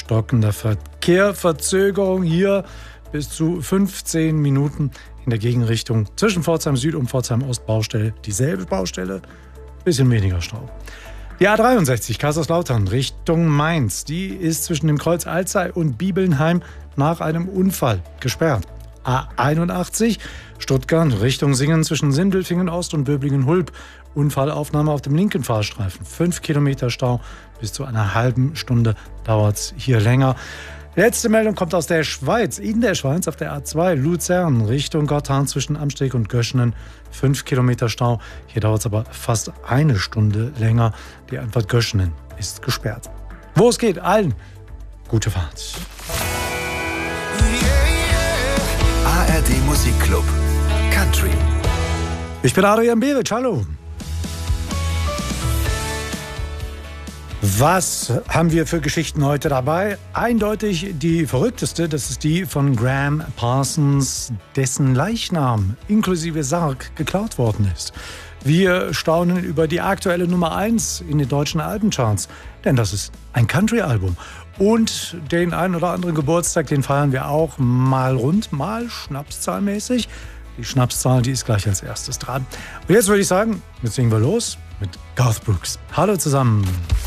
stockender Verkehr. Verzögerung hier bis zu 15 Minuten in der Gegenrichtung zwischen Pforzheim Süd und Pforzheim Ost Baustelle. Dieselbe Baustelle, bisschen weniger Stau. Die A63 Kaiserslautern Richtung Mainz, die ist zwischen dem Kreuz Alzey und Bibelnheim nach einem Unfall gesperrt. A81 Stuttgart Richtung Singen zwischen Sindelfingen Ost und Böblingen-Hulb. Unfallaufnahme auf dem linken Fahrstreifen. 5 Kilometer Stau, bis zu einer halben Stunde dauert es hier länger. Letzte Meldung kommt aus der Schweiz. In der Schweiz auf der A2 Luzern Richtung Gotthard zwischen Amsteg und Göschenen. 5 Kilometer Stau. Hier dauert es aber fast eine Stunde länger. Die Einfahrt Göschenen ist gesperrt. Wo es geht, allen gute Fahrt. ARD Musikclub Country. Ich bin Adrian Bewic, hallo. Was haben wir für Geschichten heute dabei? Eindeutig die verrückteste, das ist die von Graham Parsons, dessen Leichnam inklusive Sarg geklaut worden ist. Wir staunen über die aktuelle Nummer 1 in den deutschen Albencharts, denn das ist ein Country-Album. Und den einen oder anderen Geburtstag, den feiern wir auch mal rund, mal schnapszahlmäßig. Die Schnapszahl, die ist gleich als erstes dran. Und jetzt würde ich sagen, jetzt legen wir los mit Garth Brooks. Hallo zusammen.